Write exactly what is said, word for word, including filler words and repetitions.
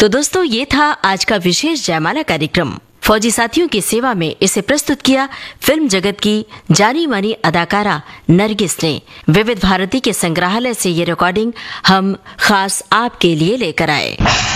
तो दोस्तों, ये था आज का विशेष जयमाला कार्यक्रम। फौजी साथियों की सेवा में इसे प्रस्तुत किया फिल्म जगत की जानी मानी अदाकारा नरगिस ने। विविध भारती के संग्रहालय से ये रिकॉर्डिंग हम खास आपके लिए लेकर आए।